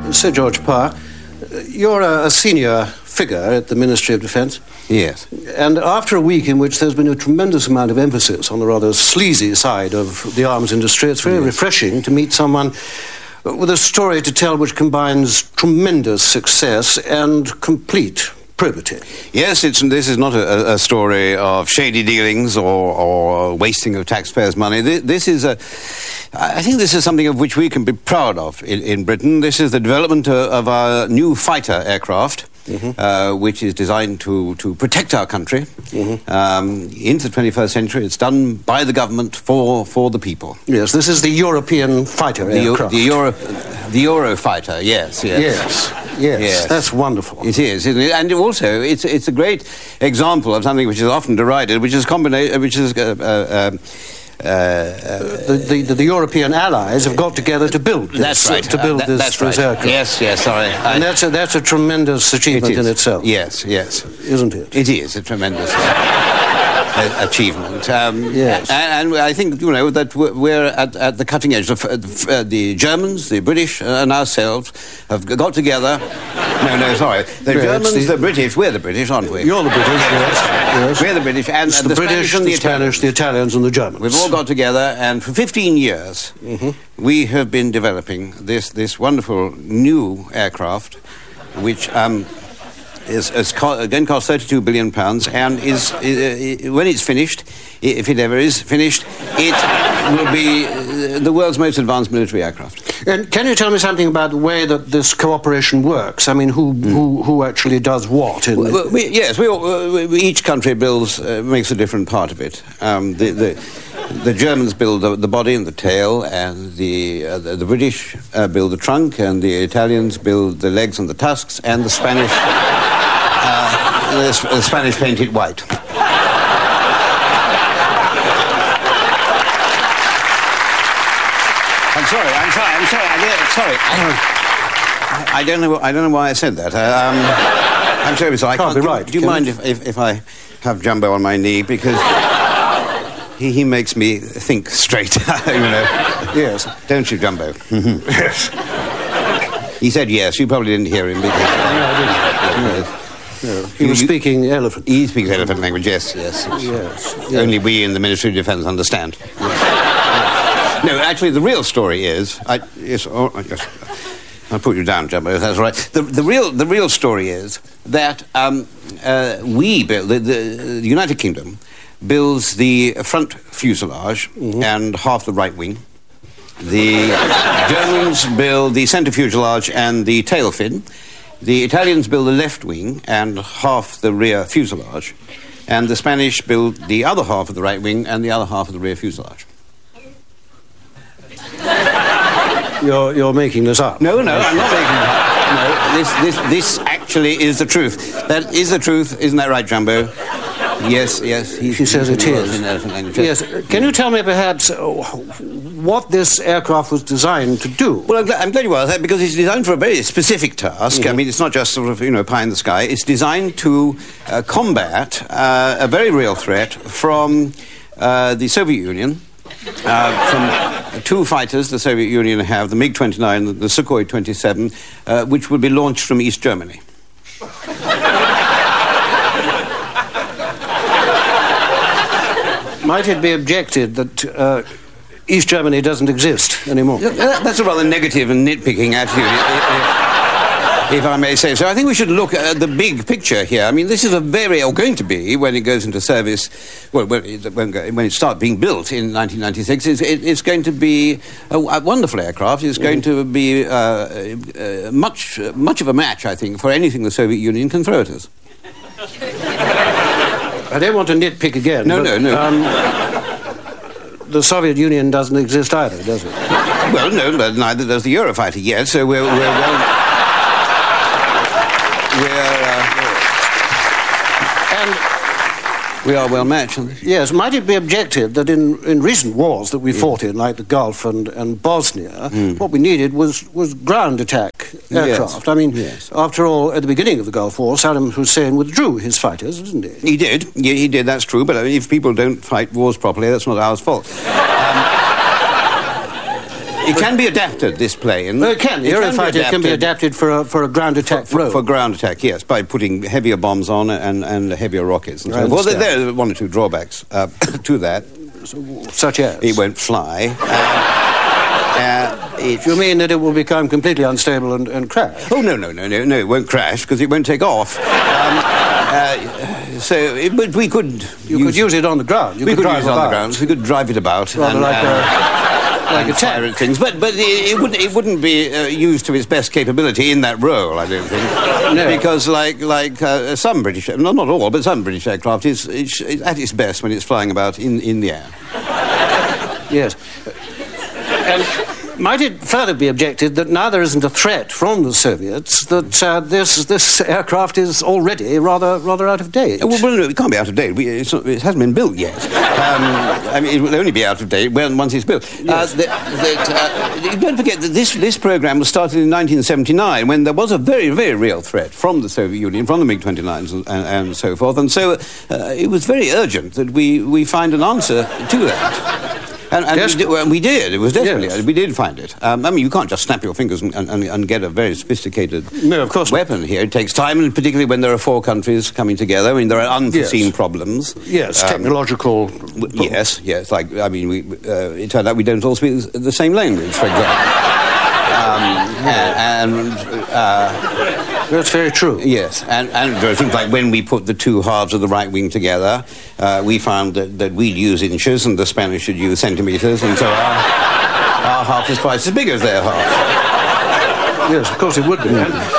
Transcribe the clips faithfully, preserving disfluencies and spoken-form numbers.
Sir George Parr, you're a, a senior figure at the Ministry of Defence. Yes. And after a week in which there's been a tremendous amount of emphasis on the rather sleazy side of the arms industry, it's very yes. refreshing to meet someone with a story to tell which combines tremendous success and complete probity. Yes, it's, this is not a, a story of shady dealings or, or wasting of taxpayers' money. This, this is a... I think this is something of which we can be proud of in, in Britain. This is the development of, of our new fighter aircraft, mm-hmm. uh, which is designed to, to protect our country mm-hmm. um, into the twenty-first century. It's done by the government for, for the people. Yes, this is the European fighter the, aircraft. The, Euro, the Eurofighter, yes, yes. Yes, yes, yes. That's wonderful. It is, isn't it? And also, it's, it's a great example of something which is often derided, which is, combina- which is uh, uh, um, Uh, uh, the, the, the European allies have got together to build this. That's right. To build uh, that, this, that's this right. aircraft. Yes, yes, sorry. I, and that's a, that's a tremendous achievement it in itself. Yes, yes. Isn't it? It is a tremendous uh, achievement. Um, yes. And, and I think, you know, that we're at, at the cutting edge. The, uh, the Germans, the British, and ourselves have got together... No, no, sorry. The yes, Germans, the, the British, we're the British, aren't we? You're the British, yes. yes. We're the British, and it's the, the, the British, Spanish and the, the Spanish, the Italians, and the Germans. We've all got together, and for fifteen years, mm-hmm. we have been developing this, this wonderful new aircraft, which um, is, is co- again cost thirty-two billion pounds, and is, uh, when it's finished, if it ever is finished, it will be uh, the world's most advanced military aircraft. And can you tell me something about the way that this cooperation works? I mean, who mm. who, who actually does what? In well, we, yes, we, all, uh, we, each country builds uh, makes a different part of it. Um, the, the, the Germans build the, the body and the tail, and the uh, the, the British uh, build the trunk, and the Italians build the legs and the tusks, and the Spanish uh, the, the Spanish paint it white. I'm sorry, I'm sorry, I'm sorry, I did, sorry. I, I don't know I don't know why I said that. Um, I'm sorry, so I can't, can't be right. Do you Can mind if, if, if I have Jumbo on my knee? Because he, he makes me think straight, you know. Yes. Don't you, Jumbo? Yes. He said yes, you probably didn't hear him. Because, no, I didn't. No. No. He was you, speaking elephant. He speaks elephant language, yes, yes. Yes. yes. Only we in the Ministry of Defence understand. Yes. No, actually, the real story is... I, yes, oh, yes, I'll put you down, Jumbo, if that's all right. The, the, real, the real story is that um, uh, we build... The, the, the United Kingdom builds the front fuselage mm-hmm. and half the right wing. The Germans build the centre fuselage and the tail fin. The Italians build the left wing and half the rear fuselage. And the Spanish build the other half of the right wing and the other half of the rear fuselage. You're, you're making this up. No, no, I'm not making it up. No, this, this, this actually is the truth. That is the truth, isn't that right, Jumbo? Yes, yes. He, she says it is. In elephant language. Yes. Can you tell me perhaps uh, what this aircraft was designed to do? Well, I'm glad, I'm glad you asked that, because it's designed for a very specific task. Mm-hmm. I mean, it's not just sort of, you know, pie in the sky. It's designed to uh, combat uh, a very real threat from uh, the Soviet Union. Uh, from two fighters the Soviet Union have, the MiG twenty-nine and the Sukhoi twenty-seven, uh, which will be launched from East Germany. Might it be objected that uh, East Germany doesn't exist anymore? That's a rather negative and nitpicking attitude, if I may say so. I think we should look at the big picture here. I mean, this is a very, or going to be, when it goes into service, well, when it, when it starts being built in nineteen ninety-six, it's, it, it's going to be a, a wonderful aircraft. It's going to be uh, uh, much, much of a match, I think, for anything the Soviet Union can throw at us. I don't want to nitpick again. No, but, no, no. Um, the Soviet Union doesn't exist either, does it? Well, no, but neither does the Eurofighter yet, so we're... we're well, We're, uh, and we are well matched. Yes, might it be objected that in, in recent wars that we yeah. fought in, like the Gulf and, and Bosnia, mm. what we needed was, was ground attack aircraft. Yes. I mean, yes. after all, at the beginning of the Gulf War, Saddam Hussein withdrew his fighters, didn't he? He did. Yeah, he did, that's true, but if people don't fight wars properly, that's not our fault. Um, It can be adapted, this plane. Oh, it can. The Eurofighter can be adapted for a, for a ground attack for, role. For ground attack, yes, by putting heavier bombs on it and, and heavier rockets. And so well, there, there are one or two drawbacks uh, to that. Such as? It won't fly. Uh, uh, it, you mean that it will become completely unstable and, and crash? Oh, no, no, no, no, no, it won't crash because it won't take off. Um, uh, so, it, but we could... You use, could use it on the ground. You we could, could drive use it on the ground. We could drive it about. Rather and, like and, a... like and a tank. fire at things. But, but it, it, wouldn't, it wouldn't be uh, used to its best capability in that role, I don't think. No. Because, like, like uh, some British... Not, not all, but some British aircraft is it's, it's at its best when it's flying about in, in the air. Yes. And might it further be objected that now there isn't a threat from the Soviets, that uh, this this aircraft is already rather rather out of date? Well, well no, it can't be out of date. We, it's not, it hasn't been built yet. Um, I mean, it will only be out of date when once it's built. Yes. Uh, the, that, uh, don't forget that this, this programme was started in nineteen seventy-nine, when there was a very, very real threat from the Soviet Union, from the MiG twenty-nines and, and, and so forth. And so uh, it was very urgent that we, we find an answer to that. And, and, we did, well, we did. It was desperately. Yes. We did find it. Um, I mean, you can't just snap your fingers and, and, and get a very sophisticated no, of course weapon here. It takes time, and particularly when there are four countries coming together. I mean, there are unforeseen yes. problems. Yes, um, technological. W- yes, yes. Like, I mean, we, uh, it turned out we don't all speak the same language, for example. um, and... Uh, That's very true. Yes, and, and there are things like when we put the two halves of the right wing together, uh, we found that, that we'd use inches and the Spanish should use centimetres, and so our, our half is twice as big as their half. Yes, of course it would be.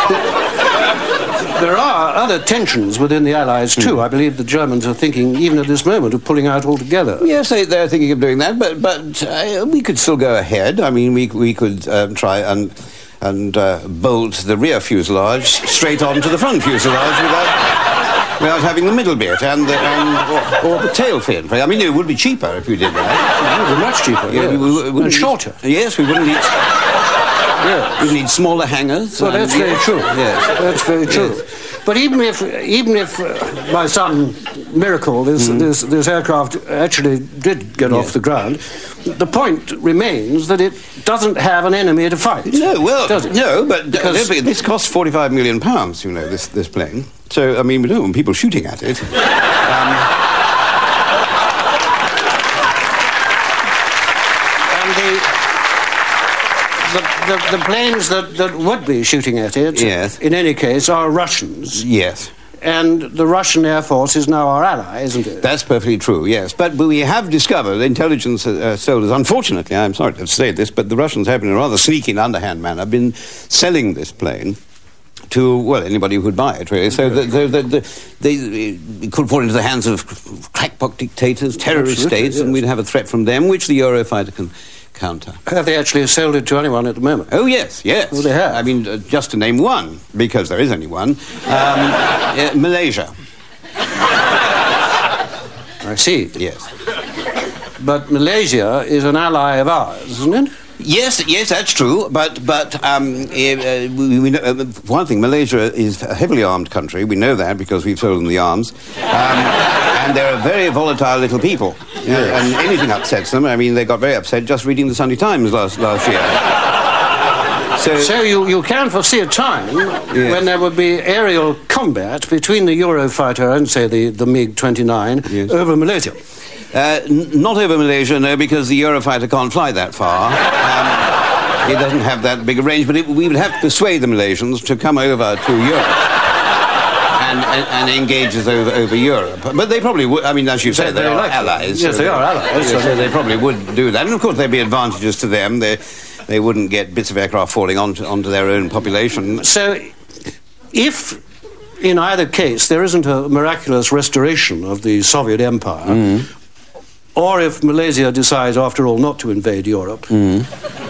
There are other tensions within the Allies, too. Mm. I believe the Germans are thinking, even at this moment, of pulling out altogether. Yes, they, they're thinking of doing that, but, but uh, we could still go ahead. I mean, we, we could um, try and... and uh, bolt the rear fuselage straight onto the front fuselage without, without having the middle bit and, the, and or, or the tail fin. I mean, it would be cheaper if we did that. It would be much cheaper, yeah, yes. we, we and shorter. Need, yes, we wouldn't need... Yes. We need smaller hangers. Well, that's very yes. true. Yes. That's very true. Yes. But even if, even if uh, by some miracle this, mm. this, this aircraft actually did get yes. off the ground, the point remains that it doesn't have an enemy to fight. No, well, does it? No, but because this costs forty-five million pounds, you know, this, this plane. So, I mean, we don't want people shooting at it. um, The, the, the planes that, that would be shooting at it, yes. in any case, are Russians. Yes. And the Russian Air Force is now our ally, isn't it? That's perfectly true, yes. But we have discovered, intelligence uh, soldiers, unfortunately, I'm sorry to say this, but the Russians have, in a rather sneaky and underhand manner, been selling this plane to, well, anybody who would buy it, really. So the, the, the, the, they it could fall into the hands of crackpot dictators, terrorist Absolutely, states, yes. and we'd have a threat from them, which the Eurofighter can counter. Have they actually sold it to anyone at the moment? Oh, yes, yes. Oh, they have? I mean, uh, just to name one, because there is only one, um, uh, Malaysia. I see. Yes. But Malaysia is an ally of ours, isn't it? Yes, yes, that's true. But but um, uh, we, we know, uh, one thing, Malaysia is a heavily armed country. We know that because we've sold them the arms, um, and they're a very volatile little people. Yes. Uh, and anything upsets them. I mean, they got very upset just reading the Sunday Times last last year. So, so you, you can foresee a time yes. when there would be aerial combat between the Eurofighter and, say, the, the MiG twenty-nine yes. over Malaysia. Uh, n- not over Malaysia, no, because the Eurofighter can't fly that far. Um, it doesn't have that big a range, but it, we would have to persuade the Malaysians to come over to Europe and, and, and engage us over, over Europe. But they probably would, I mean, as you said, they, they are like allies. Yes, so they, they are allies. So they, they probably would do that. And, of course, there'd be advantages to them. They, they wouldn't get bits of aircraft falling onto, onto their own population. So, if... in either case, there isn't a miraculous restoration of the Soviet Empire, mm. or if Malaysia decides, after all, not to invade Europe, mm.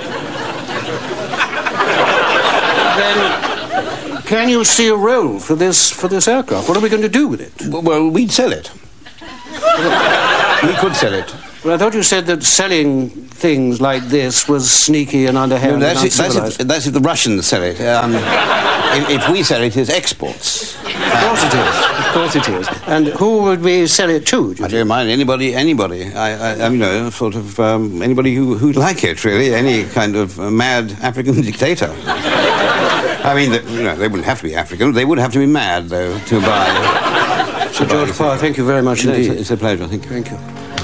then can you see a role for this for this aircraft? What are we going to do with it? Well, we'd sell it. We could sell it. Well, I thought you said that selling things like this was sneaky and underhand No, that's, and it, that's, uncivilized. it, that's if the Russians sell it. Um, if, if we sell it, it's exports. Of course it is. Of course it is. And who would we sell it to? Do you I don't mind anybody, anybody. I, I, I you know, sort of um, anybody who, who'd like it, really. Any kind of uh, mad African dictator. I mean, the, you know, they wouldn't have to be African. They would have to be mad, though, to buy. Sir George Parr, thank you very much No, indeed. it's, a, it's a pleasure. Thank you. Thank you.